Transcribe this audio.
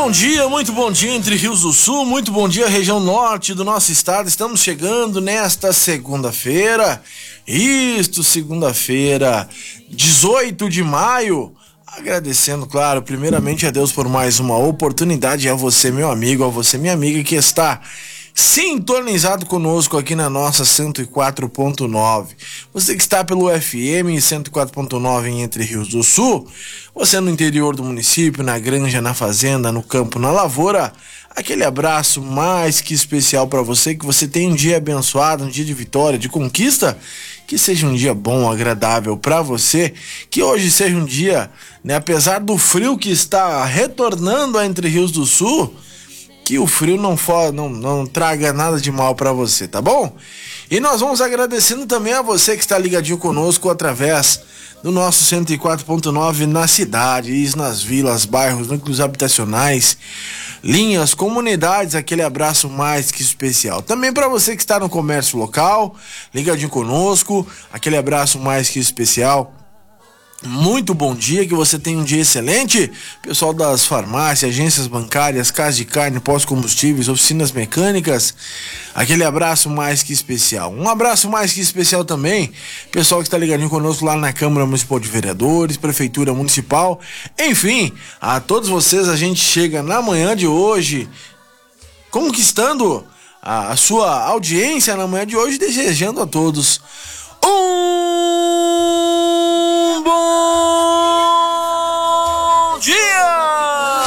muito bom dia entre Rios do Sul, muito bom dia região norte do nosso estado. Estamos chegando nesta segunda-feira, segunda-feira, 18 de maio, agradecendo, claro, primeiramente a Deus por mais uma oportunidade, a você, meu amigo, a você, minha amiga, que está sintonizado conosco aqui na nossa 104.9. Você que está pelo FM 104.9 em Entre Rios do Sul, você no interior do município, na granja, na fazenda, no campo, na lavoura, aquele abraço mais que especial para você, que você tenha um dia abençoado, um dia de vitória, de conquista, que seja um dia bom, agradável para você, que hoje seja um dia, né, apesar do frio que está retornando a Entre Rios do Sul, que o frio não traga nada de mal para você, tá bom? E nós vamos agradecendo também a você que está ligadinho conosco através do nosso 104.9 nas cidades, nas vilas, bairros, núcleos habitacionais, linhas, comunidades, aquele abraço mais que especial. Também para você que está no comércio local, ligadinho conosco, aquele abraço mais que especial. Muito bom dia, que você tenha um dia excelente. Pessoal das farmácias, agências bancárias, casas de carne, pós-combustíveis, oficinas mecânicas, aquele abraço mais que especial. Um abraço mais que especial também, pessoal que está ligadinho conosco lá na Câmara Municipal de Vereadores, Prefeitura Municipal, enfim, a todos vocês a gente chega na manhã de hoje conquistando a sua audiência na manhã de hoje, desejando a todos